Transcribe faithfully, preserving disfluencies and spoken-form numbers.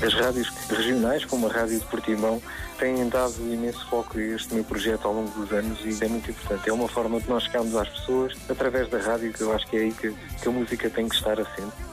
As rádios regionais, como a Rádio de Portimão, têm dado imenso foco a este meu projeto ao longo dos anos e é muito importante. É uma forma de nós chegarmos às pessoas através da rádio, que eu acho que é aí que, que a música tem que estar assente.